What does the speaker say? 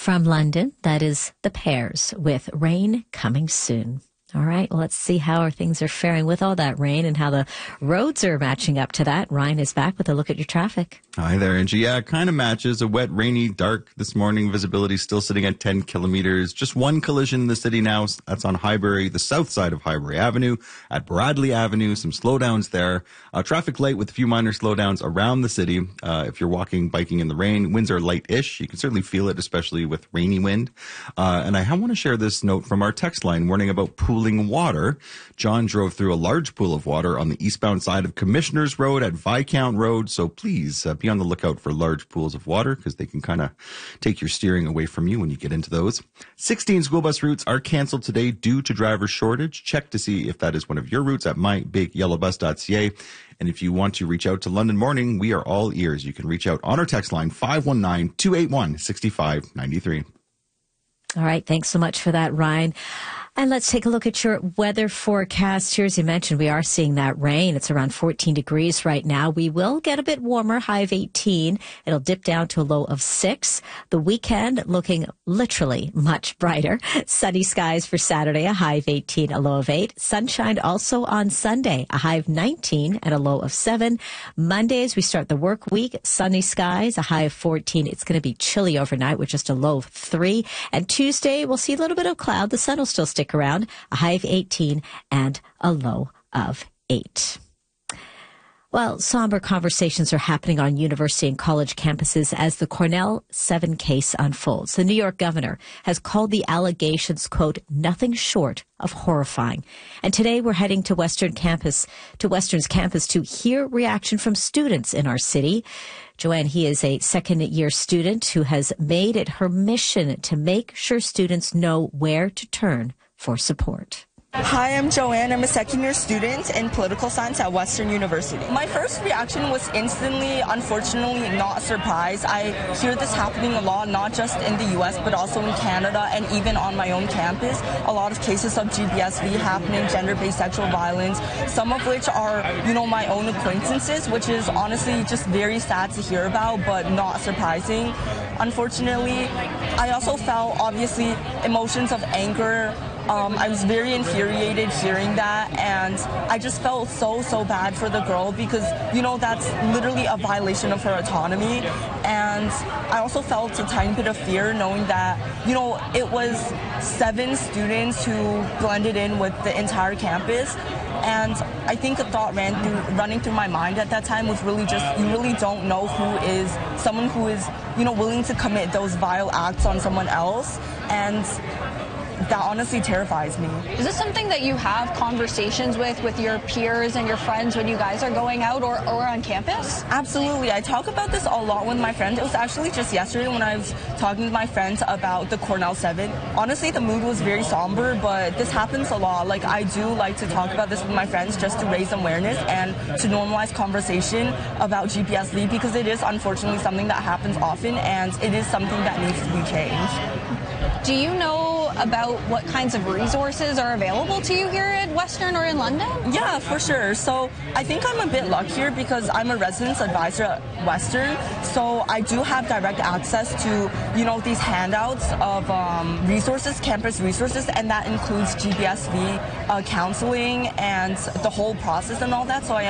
From London, that is The Pears with Rain Coming Soon. All right, well, let's see how things are faring with all that rain and how the roads are matching up to that. Ryan is back with a look at your traffic. Hi there, Angie. Yeah, it kind of matches. A wet, rainy, dark this morning. Visibility still sitting at 10 kilometers. Just one collision in the city now. That's on Highbury, the south side of Highbury Avenue at Bradley Avenue. Some slowdowns there. Traffic light with a few minor slowdowns around the city. If you're walking, biking in the rain, winds are light-ish. You can certainly feel it, especially with rainy wind. And I want to share this note from our text line warning about pooling water. John drove through a large pool of water on the eastbound side of Commissioners Road at Viscount Road. So please be on the lookout for large pools of water because they can kind of take your steering away from you when you get into those. 16 school bus routes are canceled today due to driver shortage. Check to see if that is one of your routes at mybigyellowbus.ca. And if you want to reach out to London Morning, we are all ears. You can reach out on our text line 519-281-6593. All right. Thanks so much for that, Ryan. And let's take a look at your weather forecast. Here, as you mentioned, we are seeing that rain. It's around 14 degrees right now. We will get a bit warmer, high of 18. It'll dip down to a low of 6. The weekend looking literally much brighter. Sunny skies for Saturday, a high of 18, a low of 8. Sunshine also on Sunday, a high of 19 and a low of 7. Monday, as we start the work week, sunny skies, a high of 14. It's going to be chilly overnight with just a low of 3. And Tuesday, we'll see a little bit of cloud. The sun will still stick around, a high of 18 and a low of 8. Well, somber conversations are happening on university and college campuses as the Cornell 7 case unfolds. The New York governor has called the allegations, quote, nothing short of horrifying. And today we're heading to Western's campus to hear reaction from students in our city. Joanne, he is a second-year student who has made it her mission to make sure students know where to turn for support. Hi, I'm Joanne. I'm a second-year student in political science at Western University. My first reaction was instantly, unfortunately, not surprised. I hear this happening a lot, not just in the U.S., but also in Canada and even on my own campus. A lot of cases of GBSV happening, gender-based sexual violence, some of which are, my own acquaintances, which is honestly just very sad to hear about, but not surprising. Unfortunately, I also felt, obviously, emotions of anger. I was very infuriated hearing that, and I just felt so bad for the girl because, that's literally a violation of her autonomy. And I also felt a tiny bit of fear knowing that, it was 7 students who blended in with the entire campus. And I think a thought running through my mind at that time was really just, you really don't know who is someone who is, willing to commit those vile acts on someone else. And that honestly terrifies me. Is this something that you have conversations with your peers and your friends when you guys are going out or on campus? Absolutely. I talk about this a lot with my friends. It was actually just yesterday when I was talking to my friends about the Cornell 7. Honestly, the mood was very somber, but this happens a lot. Like, I do like to talk about this with my friends just to raise awareness and to normalize conversation about GPSV because it is unfortunately something that happens often and it is something that needs to be changed. Do you know about what kinds of resources are available to you here at Western or in London? Yeah, for sure. So I think I'm a bit luckier because I'm a residence advisor at Western. So I do have direct access to, these handouts of resources, campus resources, and that includes GBSV counseling and the whole process and all that. So I